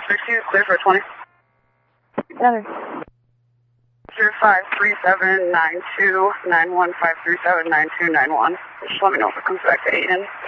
562, clear for 20. 05379291 5379291. Just let me know if it comes back to Aiden.